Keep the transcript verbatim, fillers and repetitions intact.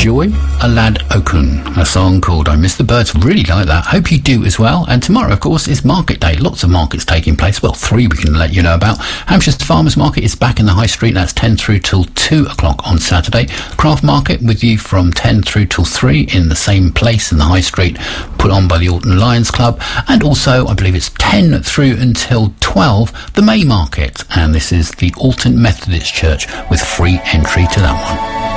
Joy Alad Okun, a song called I Miss the Birds. Really like that. Hope you do as well. And tomorrow, of course, is Market Day. Lots of markets taking place. Well, three we can let you know about. Hampshire's Farmers Market is back in the High Street. That's ten through till two o'clock on Saturday. Craft Market with you from ten through till three in the same place in the High Street, put on by the Alton Lions Club. And also, I believe it's ten through until twelve, the May Market. And this is the Alton Methodist Church with free entry to that one.